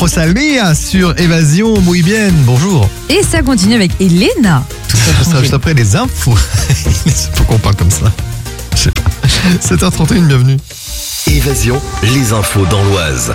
Rosalia sur Évasion. Muy bien, bonjour. Et ça continue avec Elena. Tout ça sera juste après les infos. Pourquoi on parle comme ça? Je sais pas. 7h31, bienvenue. Évasion, les infos dans l'Oise.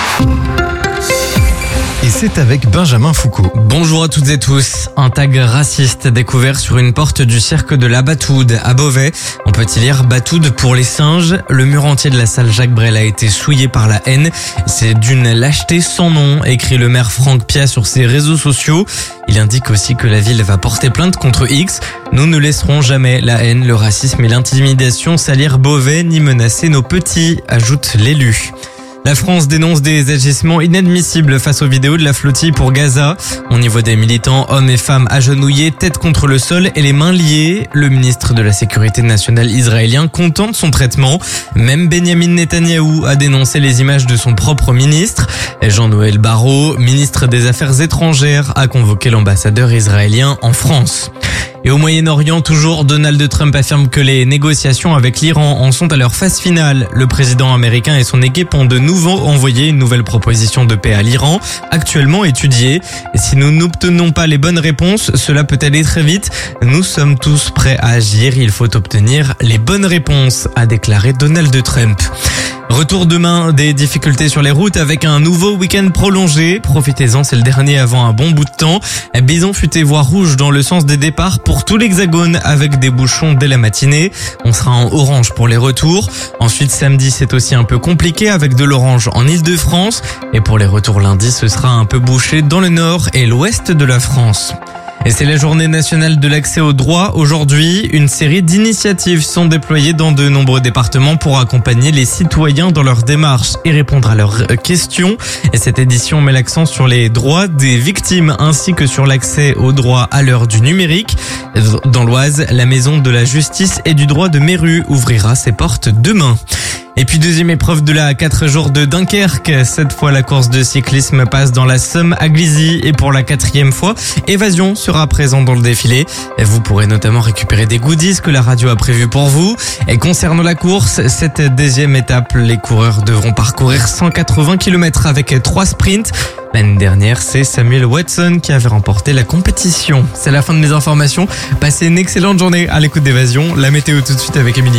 Et c'est avec Benjamin Foucault. Bonjour à toutes et tous. Un tag raciste découvert sur une porte du cirque de la Batoude à Beauvais. On peut y lire Batoude pour les singes. Le mur entier de la salle Jacques Brel a été souillé par la haine. C'est d'une lâcheté sans nom, écrit le maire Franck Piat sur ses réseaux sociaux. Il indique aussi que la ville va porter plainte contre X. Nous ne laisserons jamais la haine, le racisme et l'intimidation salir Beauvais ni menacer nos petits, ajoute l'élu. La France dénonce des agissements inadmissibles face aux vidéos de la flottille pour Gaza. On y voit des militants, hommes et femmes agenouillés, tête contre le sol et les mains liées. Le ministre de la Sécurité nationale israélien contente son traitement. Même Benjamin Netanyahou a dénoncé les images de son propre ministre. Jean-Noël Barrot, ministre des Affaires étrangères, a convoqué l'ambassadeur israélien en France. Et au Moyen-Orient, toujours, Donald Trump affirme que les négociations avec l'Iran en sont à leur phase finale. Le président américain et son équipe ont de nouveau envoyé une nouvelle proposition de paix à l'Iran, actuellement étudiée. Et si nous n'obtenons pas les bonnes réponses, cela peut aller très vite. Nous sommes tous prêts à agir. Il faut obtenir les bonnes réponses, a déclaré Donald Trump. Retour demain des difficultés sur les routes avec un nouveau week-end prolongé. Profitez-en, c'est le dernier avant un bon bout de temps. Bison futé voie rouge dans le sens des départs pour tout l'Hexagone avec des bouchons dès la matinée. On sera en orange pour les retours. Ensuite, samedi, c'est aussi un peu compliqué avec de l'orange en Île-de-France. Et pour les retours lundi, ce sera un peu bouché dans le nord et l'ouest de la France. Et c'est la journée nationale de l'accès au droit. Aujourd'hui, une série d'initiatives sont déployées dans de nombreux départements pour accompagner les citoyens dans leurs démarches et répondre à leurs questions. Et cette édition met l'accent sur les droits des victimes ainsi que sur l'accès au droit à l'heure du numérique. Dans l'Oise, la Maison de la Justice et du Droit de Méru ouvrira ses portes demain. Et puis deuxième épreuve de la 4 jours de Dunkerque. Cette fois, la course de cyclisme passe dans la Somme à Glizy. Et pour la 4e fois, Évasion sera présent dans le défilé. Et vous pourrez notamment récupérer des goodies que la radio a prévus pour vous. Et concernant la course, cette 2e étape, les coureurs devront parcourir 180 km avec 3 sprints. L'année dernière, c'est Samuel Watson qui avait remporté la compétition. C'est la fin de mes informations. Passez une excellente journée à l'écoute d'Évasion. La météo tout de suite avec Émilie.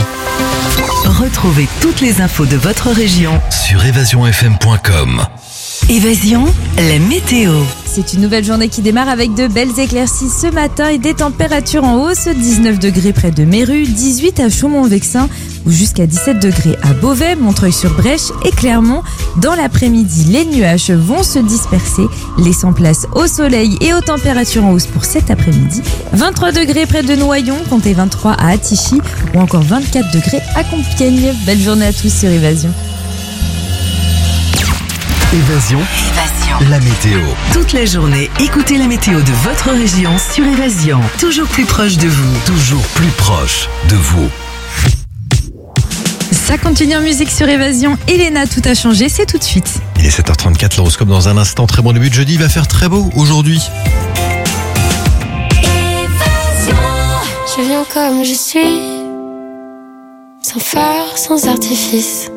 Retrouvez toutes les infos de votre région Sur évasionfm.com. Évasion, la météo. C'est une nouvelle journée qui démarre avec de belles éclaircies ce matin et des températures en hausse. 19 degrés près de Méru, 18 à Chaumont-Vexin ou jusqu'à 17 degrés à Beauvais, Montreuil-sur-Brèche et Clermont. Dans l'après-midi, les nuages vont se disperser, laissant place au soleil et aux températures en hausse pour cet après-midi. 23 degrés près de Noyon, comptez 23 à Attichy ou encore 24 degrés à Compiègne. Belle journée à tous sur Évasion. Évasion, la météo. Toute la journée, écoutez la météo de votre région sur Évasion. Toujours plus proche de vous. Toujours plus proche de vous. Ça continue en musique sur Évasion. Elena, tout a changé, c'est tout de suite. Il est 7h34, l'horoscope dans un instant. Très bon début de jeudi, il va faire très beau aujourd'hui. Je viens comme je suis, sans phare, sans artifice.